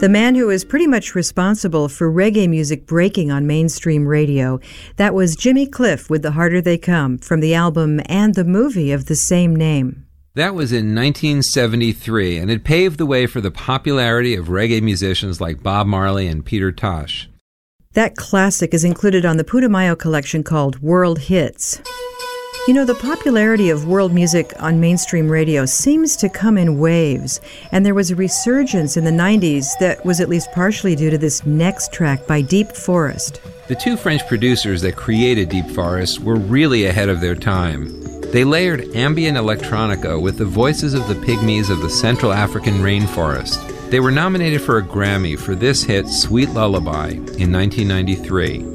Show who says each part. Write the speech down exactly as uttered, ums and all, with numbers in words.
Speaker 1: The man who was pretty much responsible for reggae music breaking on mainstream radio. That was Jimmy Cliff with The Harder They Come from the album and the movie of the same name.
Speaker 2: That was in nineteen seventy-three, and it paved the way for the popularity of reggae musicians like Bob Marley and Peter Tosh.
Speaker 1: That classic is included on the Putumayo collection called World Hits. You know, the popularity of world music on mainstream radio seems to come in waves, and there was a resurgence in the nineties that was at least partially due to this next track by Deep Forest.
Speaker 2: The two French producers that created Deep Forest were really ahead of their time. They layered ambient electronica with the voices of the pygmies of the Central African rainforest. They were nominated for a Grammy for this hit, Sweet Lullaby, in nineteen ninety-three.